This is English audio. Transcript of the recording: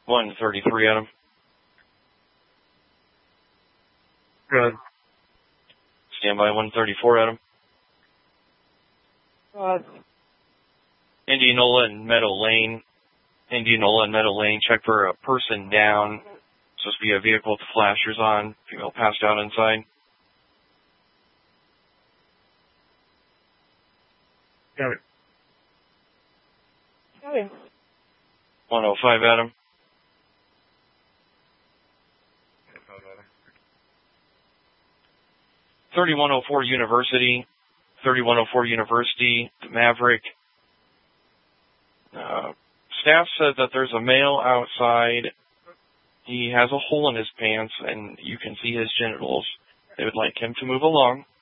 133, Adam. Good. Stand by 134, Adam. Indianola and Meadow Lane. Indianola and Meadow Lane. Check for a person down. Supposed to be a vehicle with flashers on. Female passed out inside. Got it. Okay. 105, Adam. 3104 University. 3104 University. Maverick. Staff said that there's a male outside. He has a hole in his pants, and you can see his genitals. They would like him to move along.